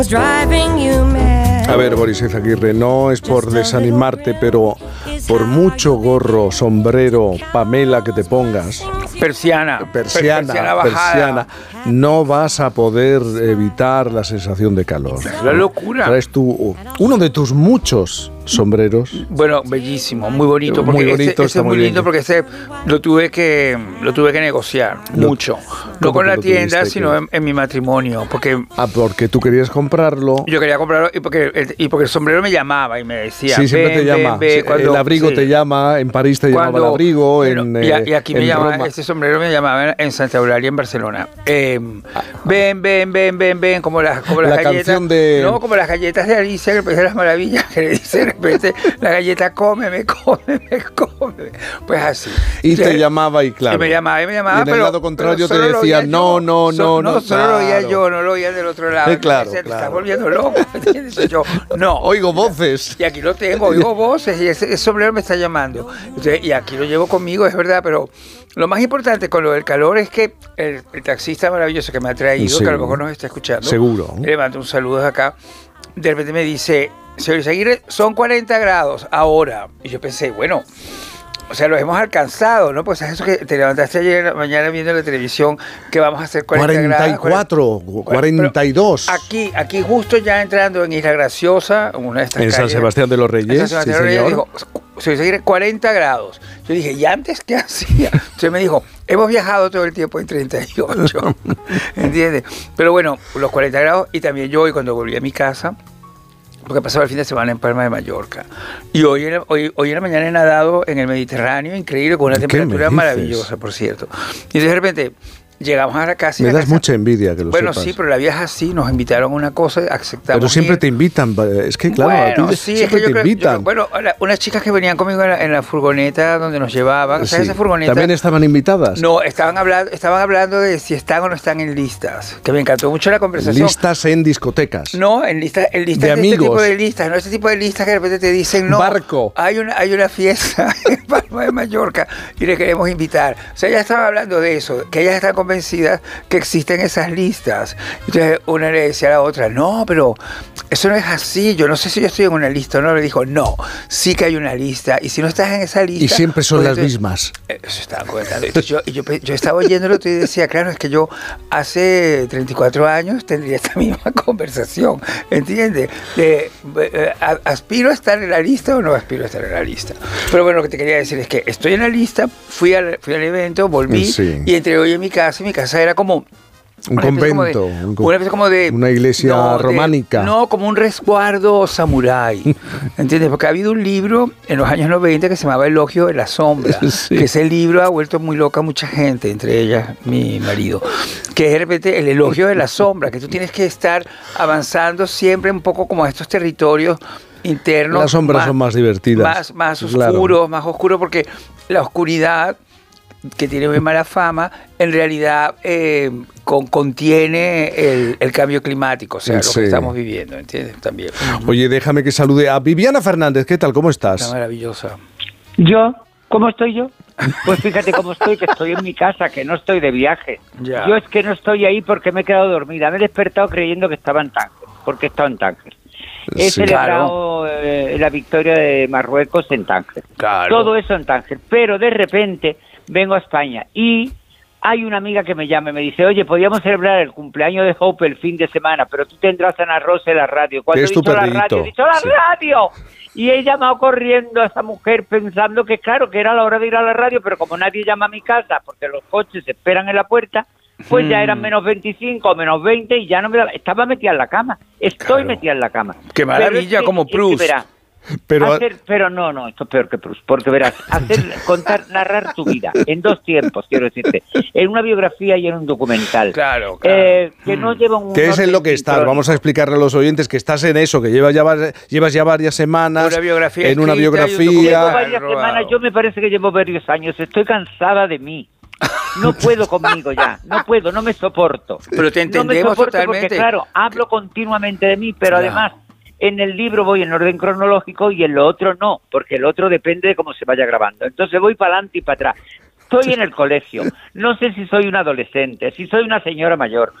A ver, Boris Izaguirre, no es por desanimarte, pero por mucho gorro, sombrero, Pamela que te pongas, persiana persiana, no vas a poder evitar la sensación de calor. La locura. Traes uno de tus muchos sombreros. Bueno, bellísimo, muy bonito, porque muy bonito, ese es muy lindo, porque ese lo tuve que negociar mucho. No con la tienda, sino en mi matrimonio, porque tú querías comprarlo. Yo quería comprarlo y porque el sombrero me llamaba y me decía, sí, siempre te llama. El abrigo te llama, en París te llamaba el abrigo, y aquí me llama, Roma. este sombrero me llamaba en Santa Eulalia, en Barcelona. Ven, como las galletas. No, como las galletas de Alicia, el País de las Maravillas, que le dice de repente la galleta, cómeme. Pues así. Y te llamaba y claro. Y me llamaba, y en el lado contrario te decía, no. Solo lo oía yo, no lo oía del otro lado. Claro. Te estás volviendo loco, ¿entiendes? Yo, no. Oigo voces. Y aquí lo tengo, oigo voces y ese sombrero me está llamando. Entonces, y aquí lo llevo conmigo, es verdad, pero lo más importante con lo del calor es que el taxista maravilloso que me ha traído, que a lo mejor nos está escuchando, seguro, le mando un saludo desde acá, de repente me dice, señor Izaguirre, son 40 grados ahora. Y yo pensé, bueno, o sea, los hemos alcanzado, ¿no? Pues es eso que te levantaste ayer mañana viendo la televisión, que vamos a hacer 44, 42. Aquí justo ya entrando en Isla Graciosa, una de estas en San Sebastián de los Reyes, sí, señor. Dijo, se dice 40 grados. Yo dije, ¿y antes qué hacía? Entonces me dijo, hemos viajado todo el tiempo en 38. ¿Entiendes? Pero bueno, los 40 grados, y también yo hoy cuando volví a mi casa, porque pasaba el fin de semana en Palma de Mallorca. Y hoy en la mañana he nadado en el Mediterráneo, increíble, con una temperatura maravillosa, por cierto. Y de repente llegamos a la casa. Me das mucha envidia que lo sepas. Bueno, sí, pero la vida es así, nos invitaron a una cosa, aceptamos. Pero siempre te invitan, es que claro, bueno, a ti sí, siempre es que te invitan. Unas chicas que venían conmigo en la furgoneta donde nos llevaban, o sea, esa furgoneta. ¿También estaban invitadas? No, estaban hablando de si están o no están en listas, que me encantó mucho la conversación. ¿Listas en discotecas? No, en listas de este tipo de listas, no este tipo de listas que de repente te dicen, no, barco. Hay una fiesta en Palma de Mallorca y le queremos invitar. O sea, ya estaban hablando de eso, que ellas están convencidas que existen esas listas. Entonces una le decía a la otra, no, pero eso no es así, yo no sé si yo estoy en una lista o no. Le dijo, no, sí que hay una lista, y si no estás en esa lista... Y siempre son las mismas. Eso estaba comentando. Entonces yo estaba oyéndolo y decía, claro, es que yo hace 34 años tendría esta misma conversación, ¿entiendes? ¿Aspiro a estar en la lista o no aspiro a estar en la lista? Pero bueno, lo que te quería decir es que estoy en la lista, fui al evento, volví, y entré hoy en mi casa era como un convento, una iglesia románica. No, como un resguardo samurái, ¿entiendes? Porque ha habido un libro en los años 90 que se llamaba Elogio de la Sombra, que ese libro ha vuelto muy loca a mucha gente, entre ellas mi marido, que es de repente el elogio de la sombra, que tú tienes que estar avanzando siempre un poco como a estos territorios internos. Las sombras son más divertidas. Más oscuros, más oscuros, porque la oscuridad, que tiene muy mala fama, en realidad contiene el cambio climático, o sea, lo que estamos viviendo, ¿entiendes? También. Oye, déjame que salude a Viviana Fernández. ¿Qué tal? ¿Cómo estás? Está maravillosa. ¿Yo? ¿Cómo estoy yo? Pues fíjate cómo estoy, que estoy en mi casa, que no estoy de viaje. Ya. Yo es que no estoy ahí porque me he quedado dormida. Me he despertado creyendo que estaba en Tánger, porque he estado en Tánger. He celebrado la victoria de Marruecos en Tánger. Claro. Todo eso en Tánger. Pero de repente vengo a España y hay una amiga que me llama y me dice, oye, podíamos celebrar el cumpleaños de Hope el fin de semana, pero tú tendrás a Ana Rosa en la radio. Cuando he dicho la radio, he dicho ¡la radio! Y he llamado corriendo a esa mujer pensando que claro, que era la hora de ir a la radio, pero como nadie llama a mi casa porque los coches se esperan en la puerta, pues ya eran menos 25 o menos 20 y ya no me daba, estaba metida en la cama. Estoy metida en la cama. ¡Qué maravilla! Es que, como Proust. Pero no, esto es peor que Proust, porque verás, narrar tu vida en dos tiempos, quiero decirte, en una biografía y en un documental. Claro. Que no lleva un... ¿Qué es en lo que estás? Vamos a explicarle a los oyentes que estás en eso, que llevas ya varias semanas en una biografía. Llevo varias semanas, yo me parece que llevo varios años, estoy cansada de mí. No puedo conmigo ya, no me soporto. Pero te entendemos totalmente. Porque claro, hablo continuamente de mí, pero además... En el libro voy en orden cronológico y en lo otro no, porque el otro depende de cómo se vaya grabando. Entonces voy para adelante y para atrás. Estoy en el colegio, no sé si soy un adolescente, si soy una señora mayor,